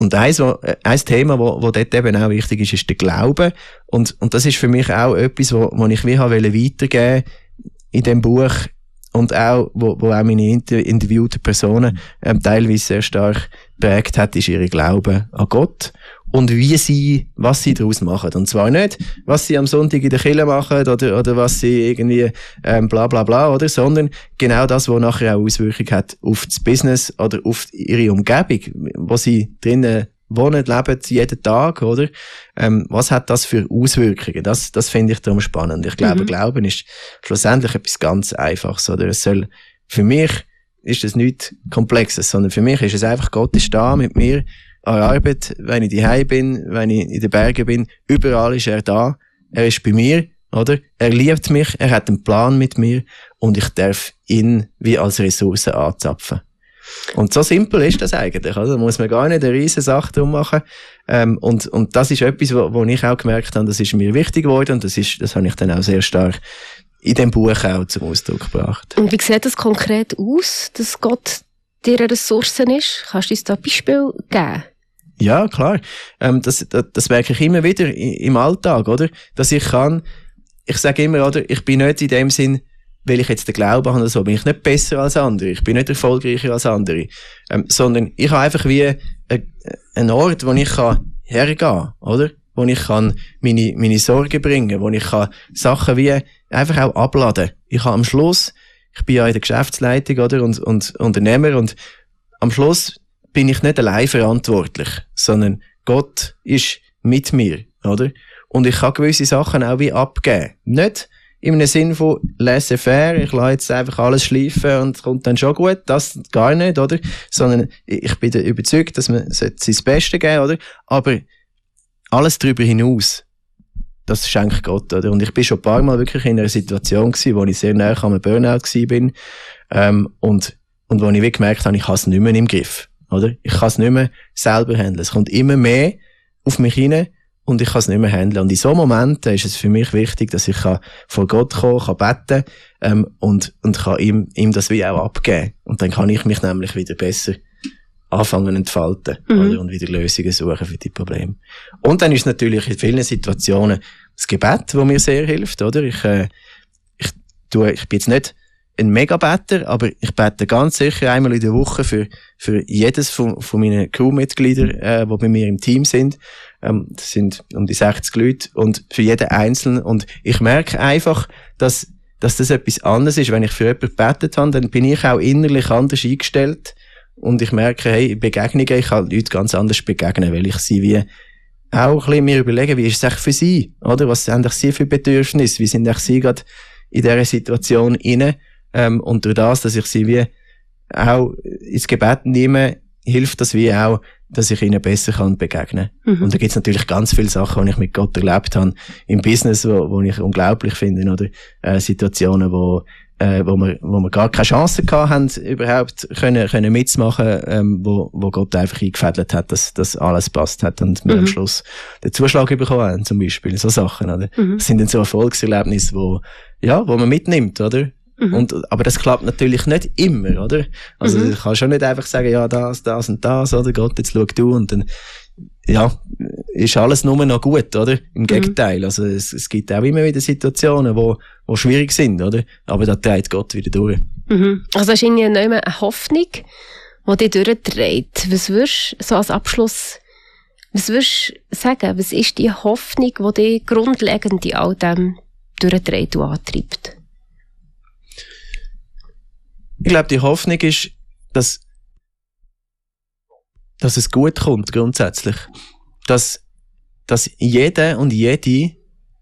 Und ein Thema, wo dort eben auch wichtig ist der Glaube. Und das ist für mich auch etwas, wo ich wie weitergeben in dem Buch und auch, wo auch meine interviewten Personen teilweise sehr stark geprägt hat, ist ihre Glaube an Gott und was sie daraus machen. Und zwar nicht, was sie am Sonntag in der Kirche machen oder was sie irgendwie bla bla bla, oder, sondern genau das, was nachher auch Auswirkungen hat auf das Business oder auf ihre Umgebung, wo sie drinnen wohnen, leben, jeden Tag, oder? Was hat das für Auswirkungen? Das finde ich darum spannend. Ich glaube, Glauben ist schlussendlich etwas ganz Einfaches, oder? Für mich ist es nichts Komplexes, sondern für mich ist es einfach, Gott ist da mit mir an der Arbeit, wenn ich daheim bin, wenn ich in den Bergen bin, überall ist er da. Er ist bei mir, oder? Er liebt mich, er hat einen Plan mit mir und ich darf ihn wie als Ressource anzapfen. Und so simpel ist das eigentlich, also da muss man gar nicht eine riesen Sache drum machen. Und das ist etwas, wo ich auch gemerkt habe, das ist mir wichtig geworden und das habe ich dann auch sehr stark in dem Buch auch zum Ausdruck gebracht. Und wie sieht das konkret aus, dass Gott dir eine Ressource ist? Kannst du uns da ein Beispiel geben? Ja, klar. Das merke ich immer wieder im Alltag, oder? Dass ich sage immer, oder, ich bin nicht in dem Sinn, weil ich jetzt den Glauben habe oder so, bin ich nicht besser als andere, ich bin nicht erfolgreicher als andere, sondern ich habe einfach wie einen Ort, wo ich hergehen kann, oder? Wo ich kann meine Sorgen bringen, wo ich kann Sachen wie einfach auch abladen. Ich habe am Schluss, ich bin ja in der Geschäftsleitung, oder? Und Unternehmer, und am Schluss bin ich nicht allein verantwortlich, sondern Gott ist mit mir, oder? Und ich kann gewisse Sachen auch wie abgeben. Nicht im Sinn von laissez-faire, ich lasse jetzt einfach alles schleifen und es kommt dann schon gut, das gar nicht, oder? Sondern ich bin überzeugt, dass man sein Bestes geben, oder? Aber alles darüber hinaus, das schenkt Gott, oder? Und ich bin schon ein paar Mal wirklich in einer Situation gewesen, wo ich sehr nahe am Burnout gewesen bin, und wo ich wie gemerkt habe, ich habe es nicht mehr im Griff, oder? Ich kann es nicht mehr selber handeln. Es kommt immer mehr auf mich hinein und ich kann es nicht mehr handeln. Und in so Momenten ist es für mich wichtig, dass ich vor Gott kommen kann beten, und kann ihm das wie auch abgeben. Und dann kann ich mich nämlich wieder besser anfangen entfalten, oder? Und wieder Lösungen suchen für die Probleme. Und dann ist natürlich in vielen Situationen das Gebet, das mir sehr hilft, oder? Ich bin jetzt nicht ein Megabetter, aber ich bete ganz sicher einmal in der Woche für jedes von meinen Crewmitgliedern, die bei mir im Team sind. Das sind um die 60 Leute und für jeden Einzelnen. Und ich merke einfach, dass das etwas anderes ist. Wenn ich für jemanden gebetet habe, dann bin ich auch innerlich anders eingestellt. Und ich merke, hey, Begegnungen, ich kann Leute ganz anders begegnen, weil ich sie wie auch ein bisschen mir überlege, wie ist es eigentlich für sie, oder? Was sind eigentlich sie für Bedürfnisse? Wie sind eigentlich sie gerade in dieser Situation inne? Und durch das, dass ich sie wie auch ins Gebet nehme, hilft das wie auch, dass ich ihnen besser begegnen kann. Und da gibt es natürlich ganz viele Sachen, die ich mit Gott erlebt habe im Business, wo ich unglaublich finde, oder Situationen, wo wir gar keine Chance gehabt haben, überhaupt können mitzumachen, wo Gott einfach eingefädelt hat, dass das alles passt hat und wir am Schluss den Zuschlag bekommen haben, zum Beispiel, so Sachen, oder? Das sind dann so Erfolgserlebnisse, wo man mitnimmt, oder? Aber das klappt natürlich nicht immer, oder? Also ich kann schon nicht einfach sagen, ja, das und das, oder? Gott, jetzt schau du, und dann, ja, ist alles nur noch gut, oder? Im Gegenteil. Also es gibt auch immer wieder Situationen, wo schwierig sind, oder? Aber da trägt Gott wieder durch. Also ist irgendwie nicht mehr eine Hoffnung, die dich durchträgt. Was würdest du so als Abschluss, was würdest du sagen? Was ist die Hoffnung, die dich grundlegend in all dem durchträgt und antreibt? Ich glaube, die Hoffnung ist, dass es gut kommt, grundsätzlich. Dass jeder und jede,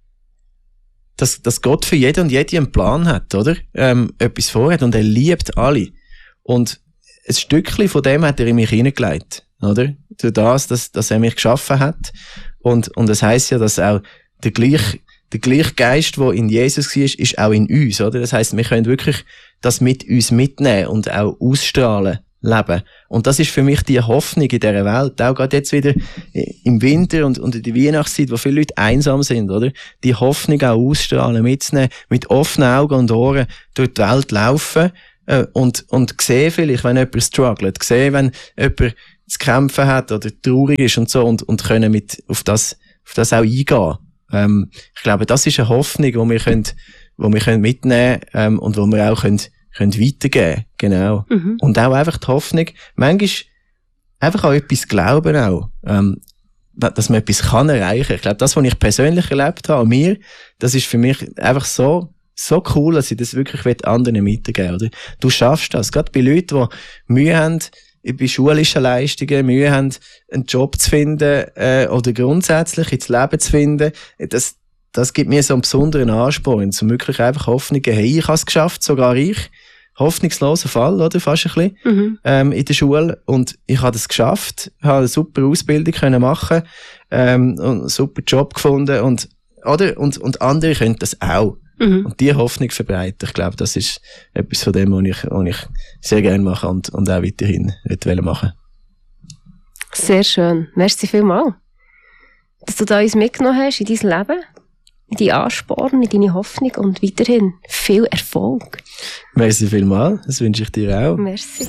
dass Gott für jeden und jede einen Plan hat, oder? Etwas vorhat, und er liebt alle. Und ein Stückchen von dem hat er in mich hineingelegt, oder? Durch das, dass er mich geschaffen hat. Und das heisst ja, dass auch der gleiche Geist, der in Jesus war, ist auch in uns, oder? Das heisst, wir können wirklich das mit uns mitnehmen und auch ausstrahlen, leben. Und das ist für mich die Hoffnung in dieser Welt. Auch gerade jetzt wieder im Winter und in der Weihnachtszeit, wo viele Leute einsam sind, oder? Die Hoffnung auch ausstrahlen, mitzunehmen, mit offenen Augen und Ohren durch die Welt laufen, und sehen vielleicht, wenn jemand struggelt, sehen, wenn jemand zu kämpfen hat oder traurig ist und so und können auf das auch eingehen. Ich glaube, das ist eine Hoffnung, die wir können mitnehmen und wo wir auch können weitergeben. Genau. Und auch einfach die Hoffnung, manchmal einfach an etwas glauben auch, dass man etwas kann erreichen. Ich glaube, das, was ich persönlich erlebt habe, an mir, das ist für mich einfach so cool, dass ich das wirklich anderen weitergeben will. Du schaffst das. Gerade bei Leuten, die Mühe haben, bei schulischen Leistungen, Mühe haben, einen Job zu finden, oder grundsätzlich ins Leben zu finden. Das gibt mir so einen besonderen Ansporn, um wirklich einfach Hoffnung, hey, ich habe es geschafft, sogar ich. Hoffnungsloser Fall, oder? Fast ein bisschen, in der Schule. Und ich habe das geschafft, habe eine super Ausbildung können machen, und einen super Job gefunden und andere können das auch. Und die Hoffnung verbreiten. Ich glaube, das ist etwas von dem, was ich sehr gerne mache und auch weiterhin machen. Sehr schön. Merci vielmals, dass du da uns mitgenommen hast in dein Leben, in deinen Ansporn, in deine Hoffnung und weiterhin viel Erfolg. Merci vielmals. Das wünsche ich dir auch. Merci.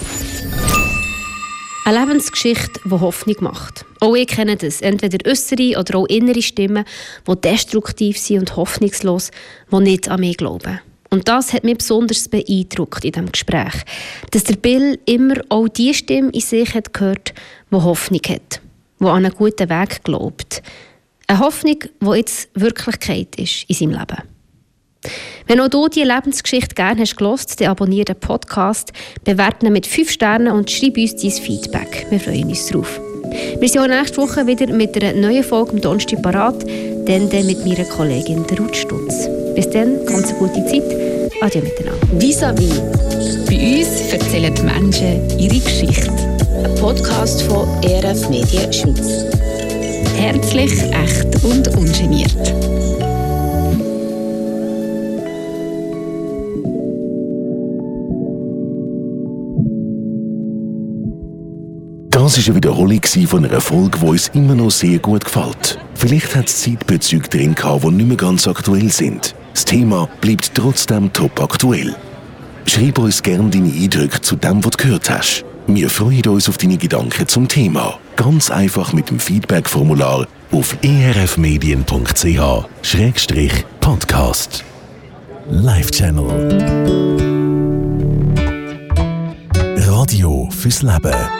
Eine Lebensgeschichte, die Hoffnung macht. Auch ich kenne das. Entweder äußere oder auch innere Stimmen, die destruktiv sind und hoffnungslos, die nicht an mich glauben. Und das hat mich besonders beeindruckt in diesem Gespräch. Dass der Bill immer auch die Stimme in sich hat gehört, die Hoffnung hat, die an einen guten Weg glaubt. Eine Hoffnung, die jetzt Wirklichkeit ist in seinem Leben. Wenn auch du diese Lebensgeschichte gerne hast gehört, dann abonniere den Podcast, bewerte ihn mit 5 Sternen und schreib uns dein Feedback. Wir freuen uns drauf. Wir sind auch nächste Woche wieder mit einer neuen Folge am Donnerstag parat, dann mit meiner Kollegin Ruth Stutz. Bis dann, ganz eine gute Zeit. Adieu miteinander. Vis-à-vis. Bei uns erzählen die Menschen ihre Geschichte. Ein Podcast von ERF Medien Schweiz. Herzlich, echt und ungeniert. Das war eine Wiederholung von einer Folge, die uns immer noch sehr gut gefällt. Vielleicht hat es Zeitbezüge drin gehabt, die nicht mehr ganz aktuell sind. Das Thema bleibt trotzdem top aktuell. Schreib uns gerne deine Eindrücke zu dem, was du gehört hast. Wir freuen uns auf deine Gedanken zum Thema. Ganz einfach mit dem Feedback-Formular auf erfmedien.ch/podcast. Live Channel. Radio fürs Leben.